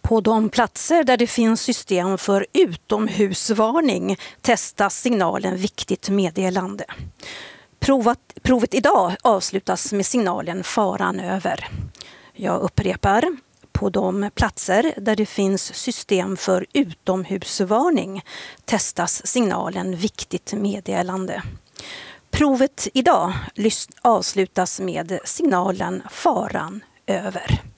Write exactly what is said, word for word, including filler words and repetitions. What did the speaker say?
På de platser där det finns system för utomhusvarning testas signalen viktigt meddelande. Provat, provet idag avslutas med signalen faran över. Jag upprepar. På de platser där det finns system för utomhusvarning testas signalen viktigt meddelande. Provet idag avslutas med signalen faran över.